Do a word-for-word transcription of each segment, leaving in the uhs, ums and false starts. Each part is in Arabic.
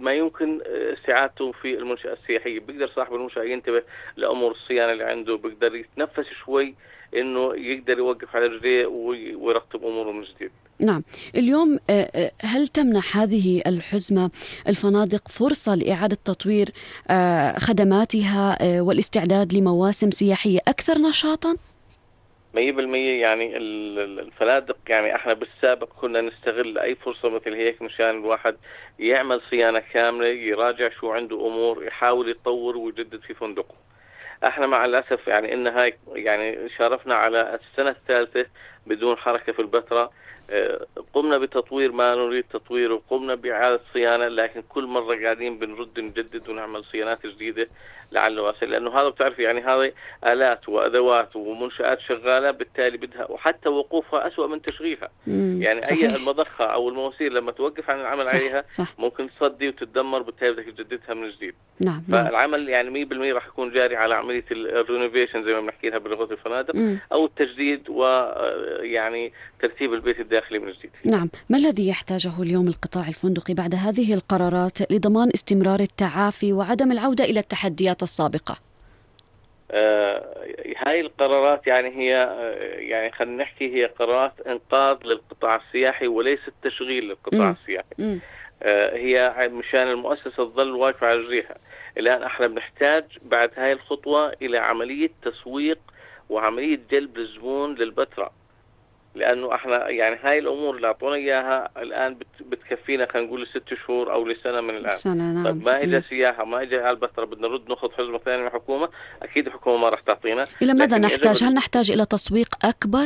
ما يمكن استعادته في المنشأة السياحية. بيقدر صاحب المنشأة ينتبه لأمور الصيانة اللي عنده، بيقدر يتنفس شوي إنه يقدر يوقف على رجليه ويرتب أموره من جديد. نعم. اليوم هل تمنح هذه الحزمة الفنادق فرصة لإعادة تطوير خدماتها والاستعداد لمواسم سياحية أكثر نشاطاً؟ مية بالمية. يعني الفنادق، يعني احنا بالسابق كنا نستغل اي فرصة مثل هيك مشان الواحد يعمل صيانة كاملة، يراجع شو عنده امور، يحاول يطور ويجدد في فندقه. احنا مع الاسف يعني ان هاي يعني شارفنا على السنة الثالثة بدون حركة في البتراء. قمنا بتطوير ما نريد تطويره، قمنا بإعادة صيانة، لكن كل مرة قاعدين بنرد نجدد ونعمل صيانات جديدة لعل وعسى، لأنه هذا بتعرف يعني هذه آلات وأدوات ومنشآت شغالة، بالتالي بدها وحتى وقوفها أسوأ من تشغيلها. يعني صحيح. أي المضخة أو المواسير لما توقف عن العمل صح. عليها صح. ممكن تصدي وتتدمر، بالتالي بدك تجددها من جديد. نعم. فالعمل يعني مية بالمية راح يكون جاري على عملية الرينوفيشن زي ما بنحكي لها بلغة الفنادق، مم. أو التجديد ويعني ترتيب البيت الداخلي من جديد. نعم. ما الذي يحتاجه اليوم القطاع الفندقي بعد هذه القرارات لضمان استمرار التعافي وعدم العودة إلى التحديات السابقة؟ آه هاي القرارات يعني هي آه يعني خلينا نحكي هي قرارات إنقاذ للقطاع السياحي وليس التشغيل للقطاع مم. السياحي. مم. آه هي مشان المؤسسة تظل واقفة على رجليها. الآن احنا بنحتاج بعد هاي الخطوة إلى عملية تسويق وعملية جلب الزبون للبتراء، لأنه احنا يعني هاي الأمور اللي أعطونا إياها الآن بتكفينا خلينا نقول لست شهور أو لسنة من الآن. سنة. نعم. طيب ما إجا سياحة، ما إجا على البتراء، بدنا نرد نأخذ حزمة ثانية من الحكومة، أكيد الحكومة ما راح تعطينا. إلى ماذا نحتاج؟ هل نحتاج إلى تسويق أكبر؟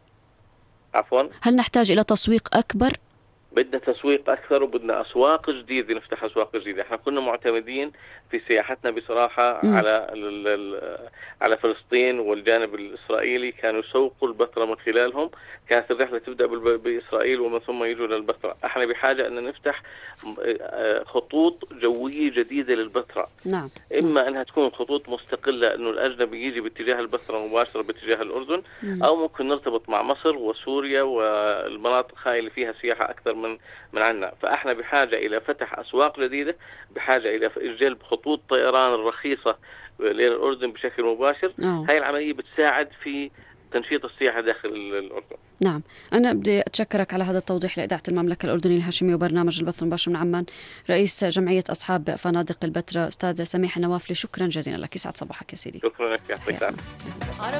عفوا؟ هل نحتاج إلى تسويق أكبر؟ بدنا تسويق أكثر وبدنا أسواق جديدة، نفتح أسواق جديدة. احنا كنا معتمدين في سياحتنا بصراحة م. على على فلسطين والجانب الإسرائيلي، كانوا يسوقوا البتراء من خلالهم، كانت الرحلة تبدأ بإسرائيل ومن ثم يجوا للبتراء. احنا بحاجة أن نفتح خطوط جوية جديدة للبتراء. نعم. إما أنها تكون خطوط مستقلة، أنه الأجنبي يجي باتجاه البتراء مباشرة باتجاه الأردن، م. أو ممكن نرتبط مع مصر وسوريا والمناطق هاي اللي فيها سياحة أكثر من من عنا. فاحنا بحاجة الى فتح اسواق جديدة، بحاجة الى جلب خطوط طيران الرخيصة للأردن بشكل مباشر. أوه. هاي العملية بتساعد في تنشيط السياحة داخل الأردن. نعم. أنا بدي أتشكرك على هذا التوضيح لإذاعة المملكة الأردنية الهاشمية وبرنامج البث المباشر من عمان، رئيس جمعية أصحاب فنادق البتراء أستاذ سميح النوافلي. شكرا جزيلا لك، يسعد صباحك يا سيدي. شكرا لك، يعطيك العافية.